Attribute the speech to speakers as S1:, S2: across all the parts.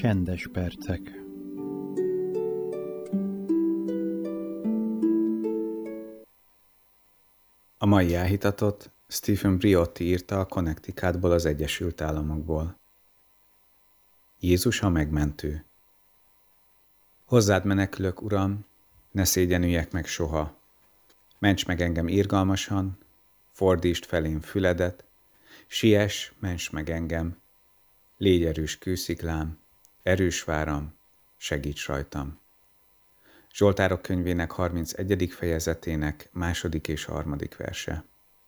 S1: Csendes percek.
S2: A mai áhítatot Stephen Briotti írta a Connecticutból, az Egyesült Államokból. Jézus a megmentő. Hozzád menekülök, Uram, ne szégyenüljek meg soha. Ments meg engem irgalmasan, fordítsd felém füledet, siess, ments meg engem. Légy erős kősziklám, erős váram, segíts rajtam. Zsoltárok könyvének 31. fejezetének 2. és 3. verse.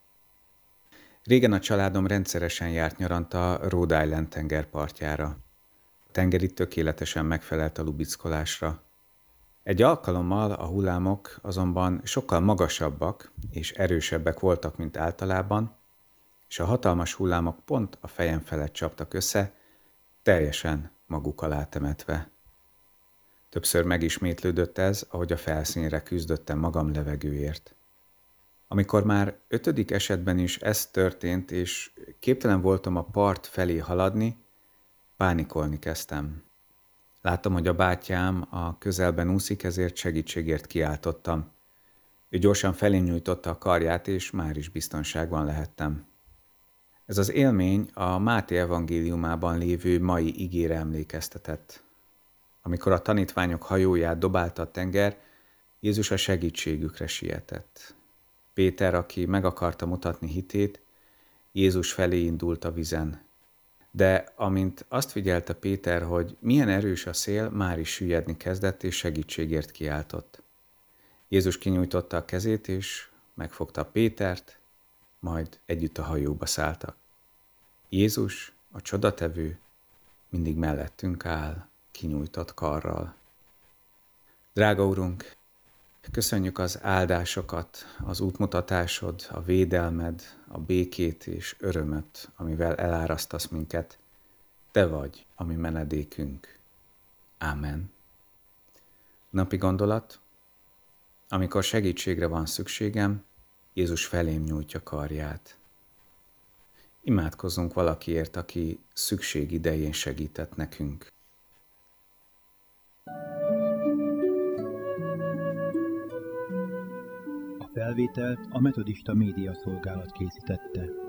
S2: Régen a családom rendszeresen járt nyaranta Rhode Island tengerpartjára. A tenger itt tökéletesen megfelelt a lubickolásra. Egy alkalommal a hullámok azonban sokkal magasabbak és erősebbek voltak, mint általában, és a hatalmas hullámok pont a fejem felett csaptak össze, teljesen maguk alá temetve. Többször megismétlődött ez, ahogy a felszínre küzdöttem magam levegőért. Amikor már 5. esetben is ez történt, és képtelen voltam a part felé haladni, pánikolni kezdtem. Láttam, hogy a bátyám a közelben úszik, ezért segítségért kiáltottam. Ő gyorsan felém nyújtotta a karját, és már is biztonságban lehettem. Ez az élmény a Máté evangéliumában lévő mai igére emlékeztetett. Amikor a tanítványok hajóját dobálta a tenger, Jézus a segítségükre sietett. Péter, aki meg akarta mutatni hitét, Jézus felé indult a vizen. De amint azt figyelte Péter, hogy milyen erős a szél, már is süllyedni kezdett, és segítségért kiáltott. Jézus kinyújtotta a kezét, és megfogta Pétert, majd együtt a hajóba szálltak. Jézus, a csodatevő, mindig mellettünk áll, kinyújtott karral. Drága Urunk, köszönjük az áldásokat, az útmutatásod, a védelmed, a békét és örömöt, amivel elárasztasz minket. Te vagy a mi menedékünk. Ámen. Napi gondolat: amikor segítségre van szükségem, Jézus felém nyújtja karját. Imádkozzunk valakiért, aki szükség idején segített nekünk.
S1: A felvételt a Metodista Média Szolgálat készítette.